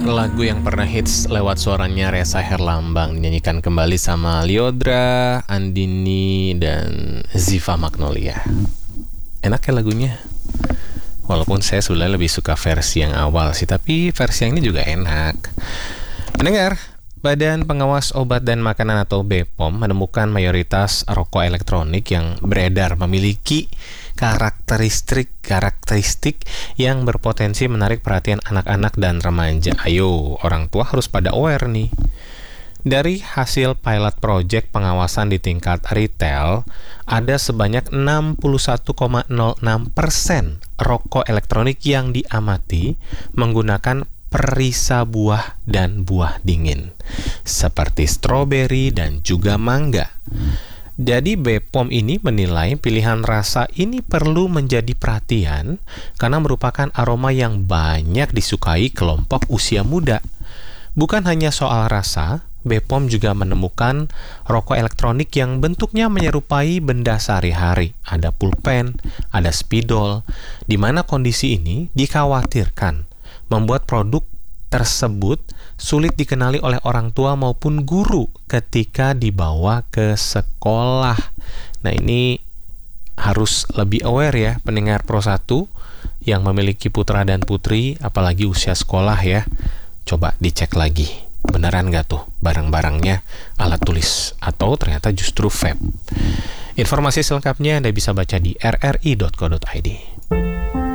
Lagu yang pernah hits lewat suaranya Ressa Herlambang dinyanyikan kembali sama Lyodra, Andini, dan Ziva Magnolia. Enak ya lagunya. Walaupun saya sebenarnya lebih suka versi yang awal sih, tapi versi yang ini juga enak. Pendengar, Badan Pengawas Obat dan Makanan atau BPOM menemukan mayoritas rokok elektronik yang beredar memiliki karakteristik yang berpotensi menarik perhatian anak-anak dan remaja. Ayo, orang tua harus pada aware nih. Dari hasil pilot project pengawasan di tingkat retail, ada sebanyak 61,06% rokok elektronik yang diamati menggunakan perisa buah dan buah dingin, seperti stroberi dan juga mangga. Jadi BPOM ini menilai pilihan rasa ini perlu menjadi perhatian karena merupakan aroma yang banyak disukai kelompok usia muda. Bukan hanya soal rasa, BPOM juga menemukan rokok elektronik yang bentuknya menyerupai benda sehari-hari. Ada pulpen, ada spidol, di mana kondisi ini dikhawatirkan membuat produk tersebut sulit dikenali oleh orang tua maupun guru ketika dibawa ke sekolah. Nah, ini harus lebih aware ya pendengar Pro 1 yang memiliki putra dan putri, apalagi usia sekolah ya. Coba dicek lagi, beneran nggak tuh barang-barangnya alat tulis atau ternyata justru vape. Informasi selengkapnya Anda bisa baca di rri.co.id.